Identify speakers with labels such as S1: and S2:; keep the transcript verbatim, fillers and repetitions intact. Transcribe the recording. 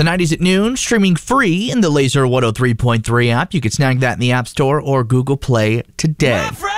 S1: The nineties at noon, streaming free in the Laser one oh three point three app. You can snag that in the App Store or Google Play today.